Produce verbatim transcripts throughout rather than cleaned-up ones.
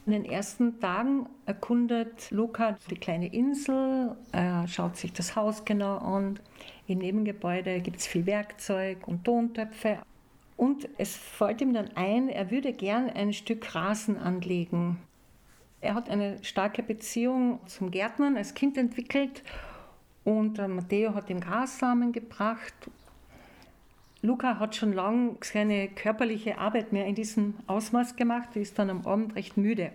In den ersten Tagen erkundet Luca die kleine Insel, er schaut sich das Haus genau an. Im Nebengebäude gibt es viel Werkzeug und Tontöpfe. Und es fällt ihm dann ein, er würde gern ein Stück Rasen anlegen. Er hat eine starke Beziehung zum Gärtnern als Kind entwickelt und Matteo hat ihm Grassamen gebracht. Luca hat schon lange keine körperliche Arbeit mehr in diesem Ausmaß gemacht, er ist dann am Abend recht müde.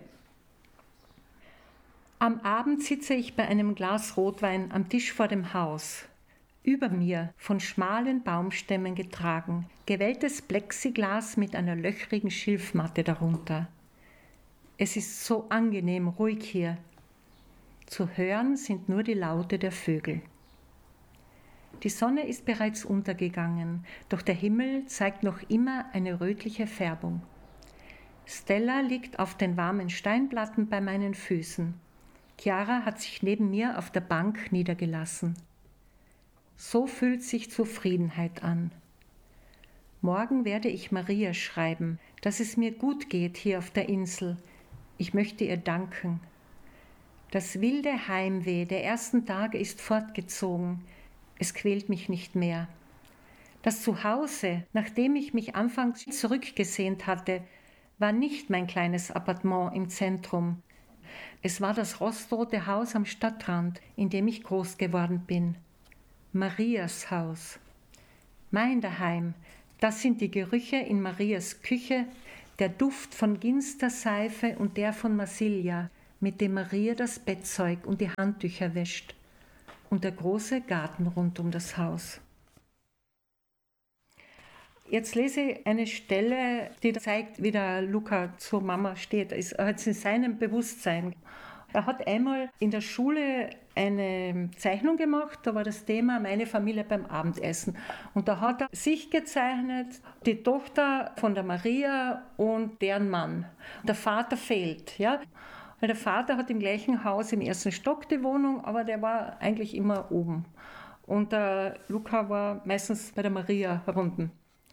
Am Abend sitze ich bei einem Glas Rotwein am Tisch vor dem Haus. Über mir, von schmalen Baumstämmen getragen, gewelltes Plexiglas mit einer löchrigen Schilfmatte darunter. Es ist so angenehm ruhig hier. Zu hören sind nur die Laute der Vögel. Die Sonne ist bereits untergegangen, doch der Himmel zeigt noch immer eine rötliche Färbung. Stella liegt auf den warmen Steinplatten bei meinen Füßen. Chiara hat sich neben mir auf der Bank niedergelassen. So fühlt sich Zufriedenheit an. Morgen werde ich Maria schreiben, dass es mir gut geht hier auf der Insel. Ich möchte ihr danken. Das wilde Heimweh der ersten Tage ist fortgezogen. Es quält mich nicht mehr. Das Zuhause, nachdem ich mich anfangs zurückgesehnt hatte, war nicht mein kleines Appartement im Zentrum. Es war das rostrote Haus am Stadtrand, in dem ich groß geworden bin. Marias Haus. Mein Daheim, das sind die Gerüche in Marias Küche, der Duft von Ginsterseife und der von Marsilja, mit dem Maria das Bettzeug und die Handtücher wäscht. Und der große Garten rund um das Haus. Jetzt lese ich eine Stelle, die zeigt, wie der Luca zur Mama steht. Er ist in seinem Bewusstsein. Er hat einmal in der Schule eine Zeichnung gemacht, da war das Thema meine Familie beim Abendessen. Und da hat er sich gezeichnet, die Tochter von der Maria und deren Mann. Der Vater fehlt, ja. Weil der Vater hat im gleichen Haus im ersten Stock die Wohnung, aber der war eigentlich immer oben. Und der Luca war meistens bei der Maria unten.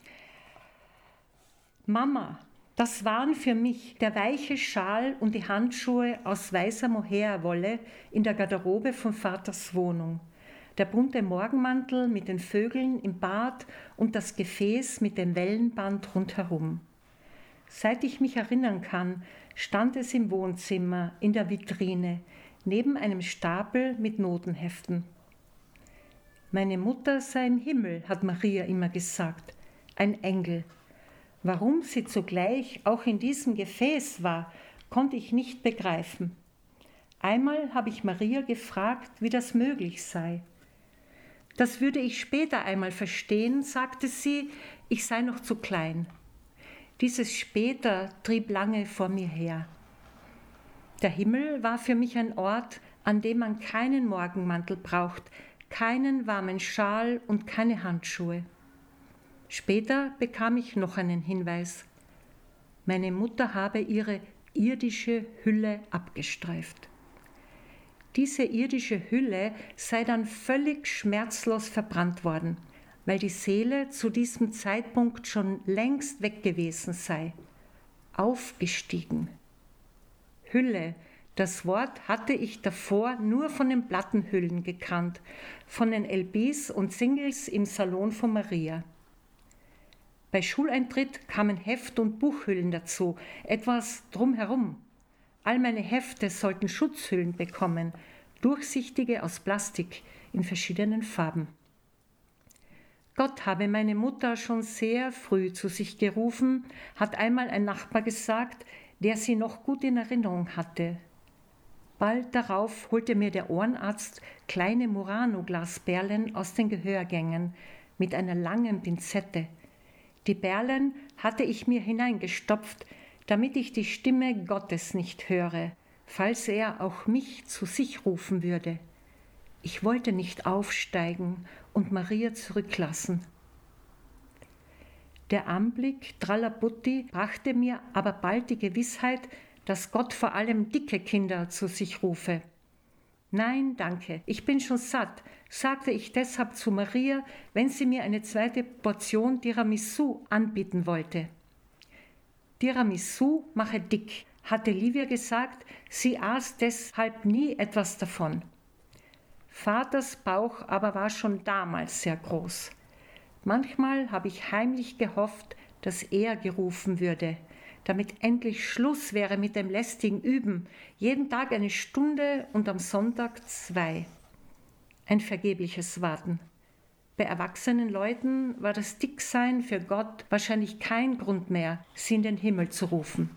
Mama, das waren für mich der weiche Schal und die Handschuhe aus weißer Mohairwolle in der Garderobe von Vaters Wohnung, der bunte Morgenmantel mit den Vögeln im Bad und das Gefäß mit dem Wellenband rundherum. Seit ich mich erinnern kann, stand es im Wohnzimmer, in der Vitrine, neben einem Stapel mit Notenheften. Meine Mutter sei im Himmel, hat Maria immer gesagt, ein Engel. Warum sie zugleich auch in diesem Gefäß war, konnte ich nicht begreifen. Einmal habe ich Maria gefragt, wie das möglich sei. Das würde ich später einmal verstehen, sagte sie, ich sei noch zu klein. Dieses später trieb lange vor mir her. Der Himmel war für mich ein Ort, an dem man keinen Morgenmantel braucht, keinen warmen Schal und keine Handschuhe. Später bekam ich noch einen Hinweis. Meine Mutter habe ihre irdische Hülle abgestreift. Diese irdische Hülle sei dann völlig schmerzlos verbrannt worden, weil die Seele zu diesem Zeitpunkt schon längst weg gewesen sei. Aufgestiegen. Hülle, das Wort hatte ich davor nur von den Plattenhüllen gekannt, von den L Bs und Singles im Salon von Maria. Bei Schuleintritt kamen Heft- und Buchhüllen dazu, etwas drumherum. All meine Hefte sollten Schutzhüllen bekommen, durchsichtige aus Plastik in verschiedenen Farben. Gott habe meine Mutter schon sehr früh zu sich gerufen, hat einmal ein Nachbar gesagt, der sie noch gut in Erinnerung hatte. Bald darauf holte mir der Ohrenarzt kleine Murano-Glasperlen aus den Gehörgängen mit einer langen Pinzette. Die Perlen hatte ich mir hineingestopft, damit ich die Stimme Gottes nicht höre, falls er auch mich zu sich rufen würde. Ich wollte nicht aufsteigen und Maria zurücklassen. Der Anblick Tralabutti brachte mir aber bald die Gewissheit, dass Gott vor allem dicke Kinder zu sich rufe. Nein, danke, ich bin schon satt, sagte ich deshalb zu Maria, wenn sie mir eine zweite Portion Tiramisu anbieten wollte. Tiramisu mache dick, hatte Livia gesagt, sie aß deshalb nie etwas davon. Vaters Bauch aber war schon damals sehr groß. Manchmal habe ich heimlich gehofft, dass er gerufen würde, damit endlich Schluss wäre mit dem lästigen Üben, jeden Tag eine Stunde und am Sonntag zwei. Ein vergebliches Warten. Bei erwachsenen Leuten war das Dicksein für Gott wahrscheinlich kein Grund mehr, sie in den Himmel zu rufen.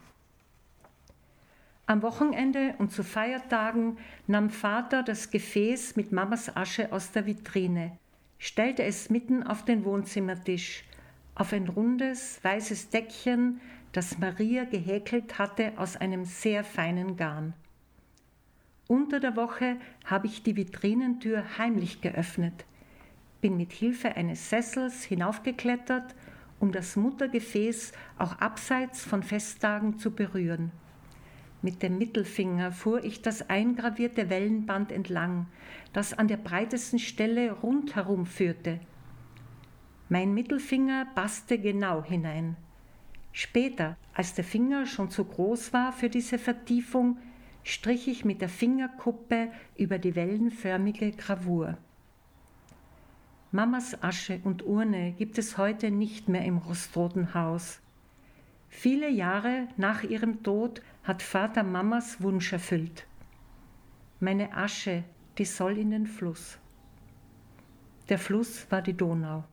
Am Wochenende und zu Feiertagen nahm Vater das Gefäß mit Mamas Asche aus der Vitrine, stellte es mitten auf den Wohnzimmertisch, auf ein rundes, weißes Deckchen, das Maria gehäkelt hatte aus einem sehr feinen Garn. Unter der Woche habe ich die Vitrinentür heimlich geöffnet, bin mit Hilfe eines Sessels hinaufgeklettert, um das Muttergefäß auch abseits von Festtagen zu berühren. Mit dem Mittelfinger fuhr ich das eingravierte Wellenband entlang, das an der breitesten Stelle rundherum führte. Mein Mittelfinger passte genau hinein. Später, als der Finger schon zu groß war für diese Vertiefung, strich ich mit der Fingerkuppe über die wellenförmige Gravur. Mamas Asche und Urne gibt es heute nicht mehr im rostroten Haus. Viele Jahre nach ihrem Tod hat Vater Mamas Wunsch erfüllt. Meine Asche, die soll in den Fluss. Der Fluss war die Donau.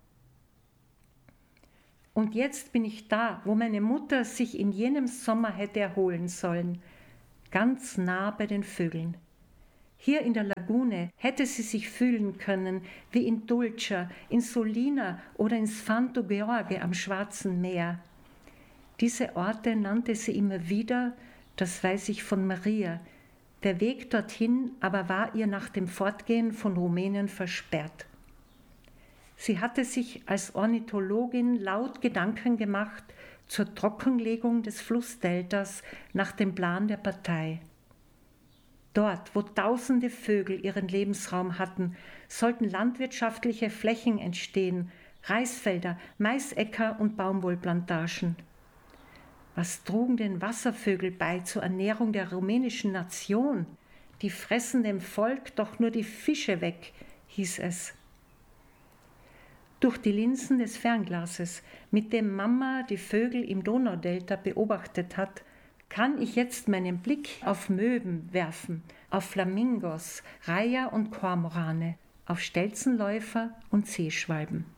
Und jetzt bin ich da, wo meine Mutter sich in jenem Sommer hätte erholen sollen, ganz nah bei den Vögeln. Hier in der Lagune hätte sie sich fühlen können wie in Dulcia, in Solina oder in Sfanto George am Schwarzen Meer. Diese Orte nannte sie immer wieder, das weiß ich von Maria. Der Weg dorthin aber war ihr nach dem Fortgehen von Rumänien versperrt. Sie hatte sich als Ornithologin laut Gedanken gemacht zur Trockenlegung des Flussdeltas nach dem Plan der Partei. Dort, wo tausende Vögel ihren Lebensraum hatten, sollten landwirtschaftliche Flächen entstehen, Reisfelder, Maisäcker und Baumwollplantagen. Was trugen den Wasservögel bei zur Ernährung der rumänischen Nation? Die fressen dem Volk doch nur die Fische weg, hieß es. Durch die Linsen des Fernglases, mit dem Mama die Vögel im Donaudelta beobachtet hat, kann ich jetzt meinen Blick auf Möwen werfen, auf Flamingos, Reiher und Kormorane, auf Stelzenläufer und Seeschwalben.